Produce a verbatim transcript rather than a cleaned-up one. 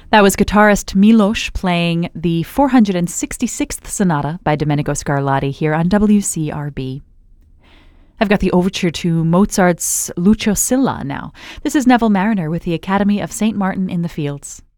That was guitarist Milos playing the four hundred sixty-sixth Sonata by Domenico Scarlatti here on W C R B. I've got the overture to Mozart's Lucio Silla now. This is Neville Marriner with the Academy of Saint Martin in the Fields.